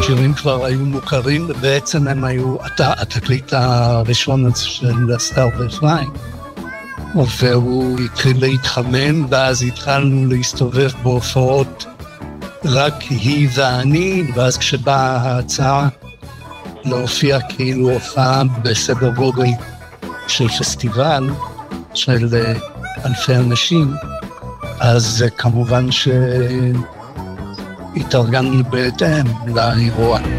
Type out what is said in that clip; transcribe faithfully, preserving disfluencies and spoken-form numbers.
השירים כבר היו מוכרים, ובעצם הם היו, התקליט הראשון של סטאר ואפרים, והוא התחיל להתחמם, ואז התחלנו להסתובב בהופעות רק היא ואני, ואז כשבאה ההצעה להופיע כאילו הופעה בסדר גודל של פסטיבל של אלפי אנשים, אז כמובן שהתארגנו בהתאם לאירוע.